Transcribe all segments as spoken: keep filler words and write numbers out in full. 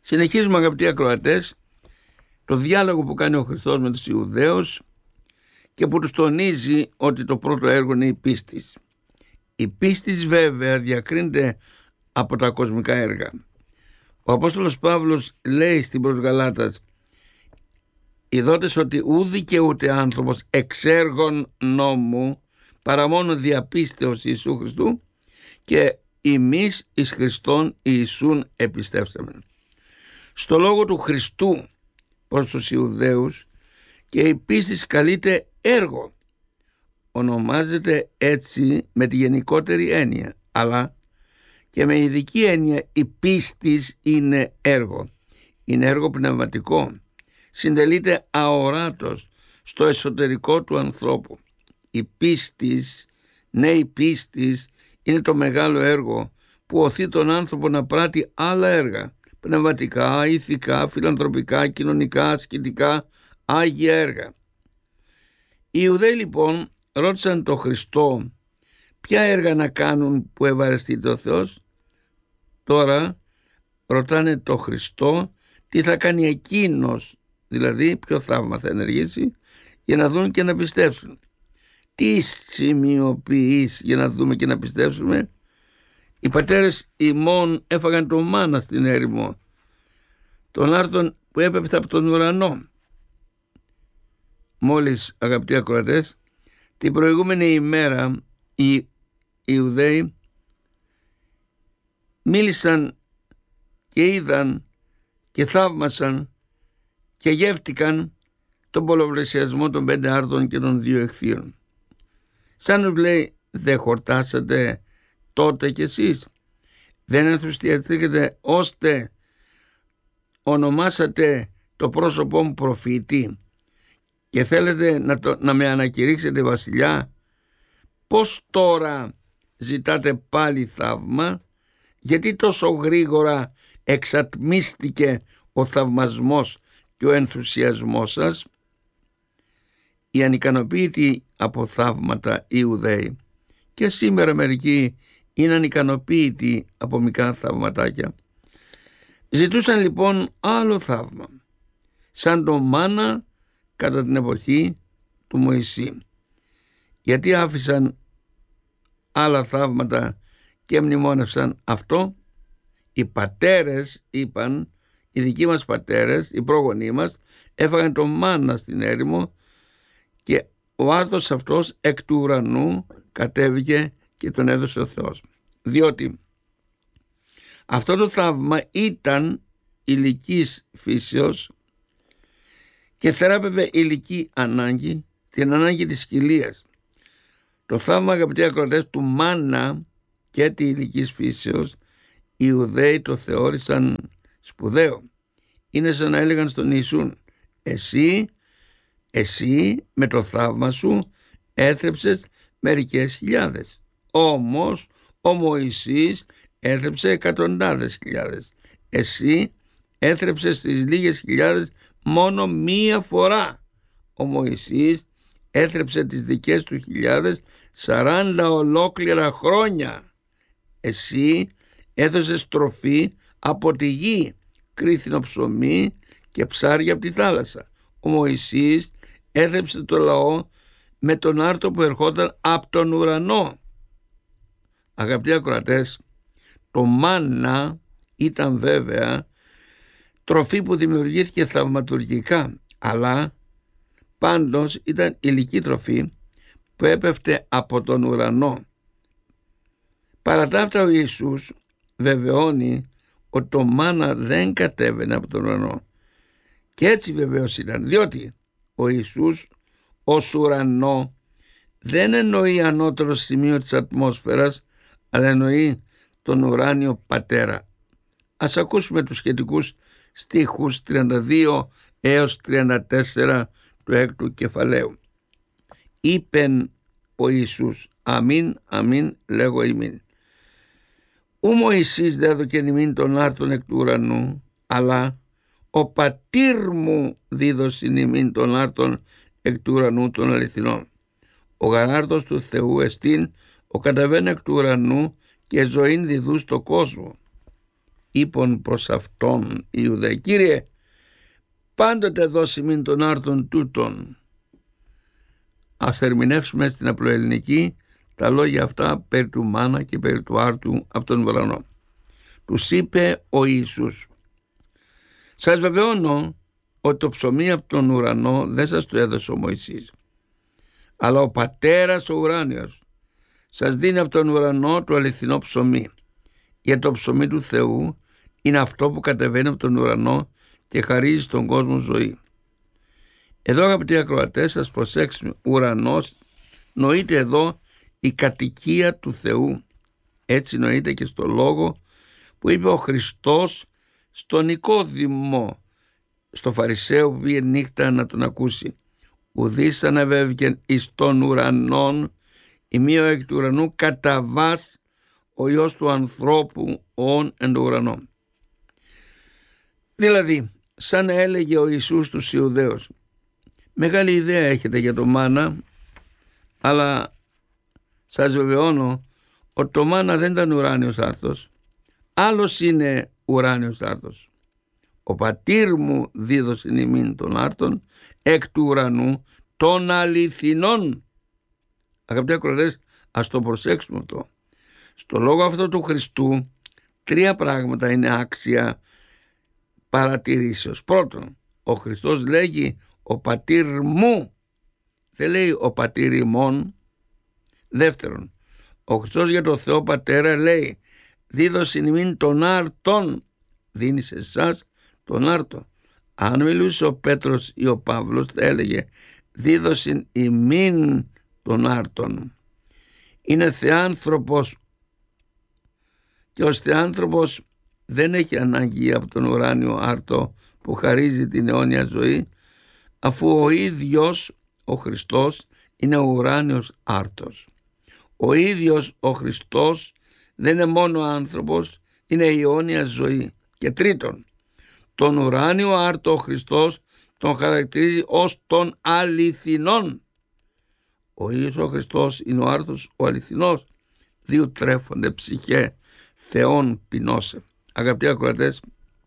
Συνεχίζουμε, αγαπητοί ακροατές, το διάλογο που κάνει ο Χριστός με τους Ιουδαίους και που τους τονίζει ότι το πρώτο έργο είναι η πίστη. Η πίστη βέβαια διακρίνεται από τα κοσμικά έργα. Ο Απόστολος Παύλος λέει στην προς Γαλάτας: «Ειδότες ότι ου δικαιούται άνθρωπος εξ έργων νόμου, παρά μόνο διαπίστεως Ιησού Χριστού, και εμείς εις Χριστόν Ιησούν επιστέψαμε». Στο λόγο του Χριστού προς τους Ιουδαίους και η πίστη καλείται έργο. Ονομάζεται έτσι με τη γενικότερη έννοια, αλλά και με ειδική έννοια η πίστη είναι έργο. Είναι έργο πνευματικό. Συντελείται αοράτος στο εσωτερικό του ανθρώπου. Η πίστη, ναι, η πίστη είναι το μεγάλο έργο που οθεί τον άνθρωπο να πράττει άλλα έργα, πνευματικά, ηθικά, φιλανθρωπικά, κοινωνικά, ασκητικά, άγια έργα. Οι Ιουδαίοι λοιπόν ρώτησαν τον Χριστό ποια έργα να κάνουν που ευαρεστεί ο Θεός. Τώρα ρωτάνε τον Χριστό τι θα κάνει εκείνος, δηλαδή ποιο θαύμα θα ενεργήσει, για να δουν και να πιστέψουν. Τι σημειοποιείς για να δούμε και να πιστέψουμε? Οι πατέρες ημών έφαγαν το μάνα στην έρημο, τον άρτον που έπεφτε από τον ουρανό. Μόλις, αγαπητοί ακροατές, την προηγούμενη ημέρα οι Ιουδαίοι μίλησαν και είδαν και θαύμασαν και γεύτηκαν τον πολλαπλασιασμό των πέντε άρτων και των δύο εχθείων. Σαν να λέει, δεν χορτάσατε τότε κι εσείς? Δεν ενθουσιαστήκατε ώστε ονομάσατε το πρόσωπό μου προφήτη και θέλετε να, το, να με ανακηρύξετε βασιλιά? Πώς τώρα ζητάτε πάλι θαύμα? Γιατί τόσο γρήγορα εξατμίστηκε ο θαυμασμός και ο ενθουσιασμός σας? Οι ανικανοποίητοι από θαύματα Ιουδαίοι, και σήμερα μερικοί είναι ανικανοποίητοι από μικρά θαυματάκια, ζητούσαν λοιπόν άλλο θαύμα, σαν το μάνα κατά την εποχή του Μωυσή. Γιατί άφησαν άλλα θαύματα και μνημόνευσαν αυτό? Οι πατέρες είπαν, οι δικοί μας πατέρες, οι πρόγονοί μας έφαγαν το μάνα στην έρημο και ο άρτος αυτός εκ του ουρανού κατέβηκε και τον έδωσε ο Θεός. Διότι αυτό το θαύμα ήταν ηλικής φύσεως και θεράπευε ηλική ανάγκη, την ανάγκη της σκυλίας. Το θαύμα, αγαπητοί ακροατές, του μάνα και τη ηλικής φύσεως, οι Ιουδαίοι το θεώρησαν σπουδαίο. Είναι σαν να έλεγαν στον Ιησούν: εσύ, εσύ με το θαύμα σου έθρεψες μερικές χιλιάδες, όμως ο Μωυσής έθρεψε εκατοντάδες χιλιάδες. Εσύ έθρεψες τις λίγες χιλιάδες μόνο μία φορά. Ο Μωυσής έθρεψε τις δικές του χιλιάδες σαράντα ολόκληρα χρόνια. Εσύ έδωσες τροφή από τη γη, κρίθινο ψωμί και ψάρια από τη θάλασσα. Ο Μωυσής έθρεψε το λαό με τον άρτο που ερχόταν από τον ουρανό. Αγαπητοί ακροατές, το μάνα ήταν βέβαια τροφή που δημιουργήθηκε θαυματουργικά, αλλά πάντως ήταν ηλική τροφή που έπεφτε από τον ουρανό. Παρά τα αυτά, ο Ιησούς βεβαιώνει ότι το μάνα δεν κατέβαινε από τον ουρανό. Και έτσι βεβαίως ήταν, διότι ο Ιησούς ως ουρανό δεν εννοεί ανώτερο σημείο της ατμόσφαιρας, αλλά εννοεί τον ουράνιο Πατέρα. Ας ακούσουμε τους σχετικούς στίχους τριάντα δύο έως τριάντα τέσσερα του έκτου κεφαλαίου. Είπεν ο Ιησούς: αμήν, αμήν λέγω ημίν. Ου Μωυσής δέδωκεν ημίν τον άρτον εκ του ουρανού, αλλά ο πατήρ μου δίδωσιν ημίν τον άρτον εκ του ουρανού των αληθινών. Ο γαράρτος του Θεού εστίν, ο καταβαίνει εκ του ουρανού και ζωήν διδού στο κόσμο. είπον προς αυτόν οι Ιουδαίοι, Κύριε, πάντοτε δώσει μην των άρτων τούτων. Ας ερμηνεύσουμε στην απλοελληνική τα λόγια αυτά περί του μάνα και περί του άρτου από τον ουρανό. Τους είπε ο Ιησούς, σας βεβαιώνω ότι το ψωμί από τον ουρανό δεν σας το έδωσε ο Μωυσής, αλλά ο Πατέρας ο ουράνιος σας δίνει από τον ουρανό το αληθινό ψωμί, γιατί το ψωμί του Θεού είναι αυτό που κατεβαίνει από τον ουρανό και χαρίζει στον κόσμο ζωή. Εδώ, αγαπητοί ακροατές, σας προσέξουμε, ουρανός νοείται εδώ η κατοικία του Θεού. Έτσι νοείται και στο λόγο που είπε ο Χριστός στον Νικόδημο, στο Φαρισαίο που πήγε νύχτα να τον ακούσει. Ουδής ανεβέβηκε εις των ουρανών, ημίω εκ του ουρανού κατά βάς ο Υιός του ανθρώπου ον εν το ουρανό. Δηλαδή, σαν έλεγε ο Ιησούς τους Ιουδαίους, μεγάλη ιδέα έχετε για το μάνα, αλλά σας βεβαιώνω ότι το μάνα δεν ήταν ουράνιος άρτος, άλλος είναι ουράνιος άρτος. Ο πατήρ μου δίδωσιν ημίν των άρτων εκ του ουρανού των αληθινών. Αγαπητοί ακροατές, ας το προσέξουμε αυτό. Στο λόγο αυτό του Χριστού τρία πράγματα είναι άξια παρατηρήσεως. Πρώτον, ο Χριστός λέγει ο πατήρ μου, δεν λέει ο πατήρ ημών. Δεύτερον, ο Χριστός για το Θεό Πατέρα λέει δίδωσιν ημίν των άρτων, δίνει σε εσάς τον άρτο. Αν μιλούσε ο Πέτρος ή ο Παύλος θα έλεγε δίδωσιν ημίν των άρτων. Είναι θεάνθρωπος και ως θεάνθρωπος δεν έχει ανάγκη από τον ουράνιο άρτο που χαρίζει την αιώνια ζωή, αφού ο ίδιος ο Χριστός είναι ο ουράνιος άρτος. Ο ίδιος ο Χριστός δεν είναι μόνο άνθρωπος, είναι η αιώνια ζωή. Και τρίτον, τον ουράνιο άρτο ο Χριστός τον χαρακτηρίζει ως τον αληθινόν. Ο ίδιος ο Χριστός είναι ο άρτος ο αληθινός, δύο τρέφονται ψυχέ Θεόν ποινώσε. Αγαπητοί ακροατές,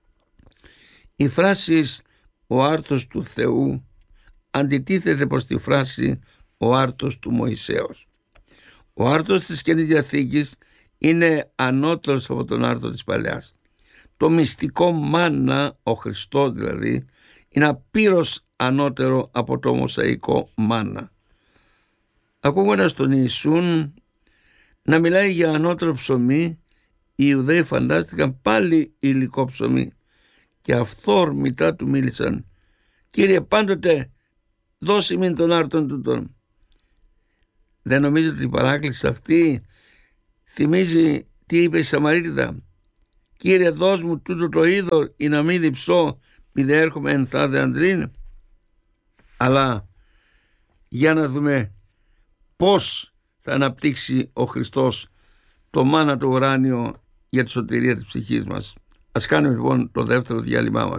η φράση ο άρτος του Θεού αντιτίθεται προς τη φράση ο άρτος του Μωυσέως. Ο άρτος της Καινής Διαθήκης είναι ανώτερος από τον άρτο της Παλαιάς. Το μυστικό μάνα, ο Χριστός δηλαδή, είναι απείρως ανώτερο από το μοσαϊκό μάνα. Ακούγοντας τον Ιησούν να μιλάει για ανώτερο ψωμί, οι Ιουδαίοι φαντάστηκαν πάλι υλικό ψωμί και αυθόρμητα του μίλησαν, Κύριε, πάντοτε δώσει μην τον άρτον τούτον. Δεν νομίζετε ότι η παράκληση αυτή θυμίζει τι είπε η Σαμαρίτιδα? Κύριε, δώσ' μου τούτο το είδωρ ή να μην διψώ μη δε έρχομαι εν θάδε αντρήν. Αλλά για να δούμε πώς θα αναπτύξει ο Χριστός το μάνα το ουράνιο για τη σωτηρία της ψυχής μας. Ας κάνουμε λοιπόν το δεύτερο διάλειμμα μας.